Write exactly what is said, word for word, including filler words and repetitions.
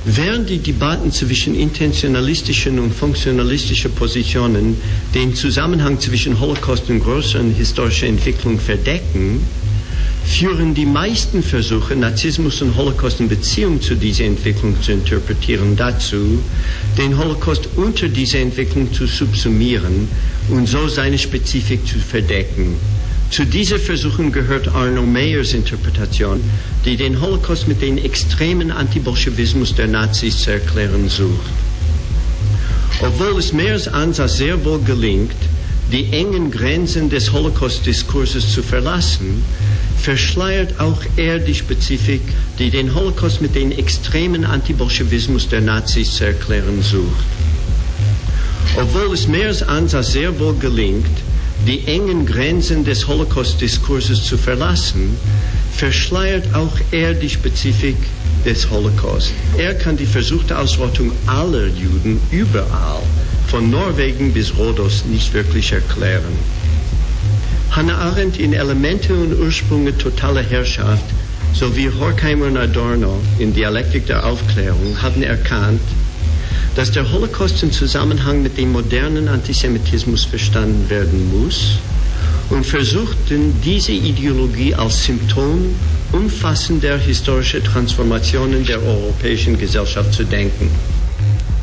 Während die Debatten zwischen intentionalistischen und funktionalistischen Positionen den Zusammenhang zwischen Holocaust und größeren historischer Entwicklung verdecken, führen die meisten Versuche, Nazismus und Holocaust in Beziehung zu dieser Entwicklung zu interpretieren, dazu, den Holocaust unter dieser Entwicklung zu subsumieren und so seine Spezifik zu verdecken. Zu diesen Versuchen gehört Arno Meyers Interpretation, die den Holocaust mit dem extremen Antibolschewismus der Nazis zu erklären sucht. Obwohl es Meyers Ansatz sehr wohl gelingt, die engen Grenzen des Holocaust-Diskurses zu verlassen, verschleiert auch er die Spezifik, die den Holocaust mit dem extremen Antibolschewismus der Nazis zu erklären sucht. Obwohl es Meyers Ansatz sehr wohl gelingt, die engen Grenzen des Holocaust-Diskurses zu verlassen, verschleiert auch er die Spezifik des Holocaust. Er kann die versuchte Ausrottung aller Juden überall, von Norwegen bis Rhodos, nicht wirklich erklären. Hannah Arendt in Elemente und Ursprünge totaler Herrschaft sowie Horkheimer und Adorno in Dialektik der Aufklärung haben erkannt, dass der Holocaust im Zusammenhang mit dem modernen Antisemitismus verstanden werden muss und versuchten, diese Ideologie als Symptom umfassender historischer Transformationen der europäischen Gesellschaft zu denken.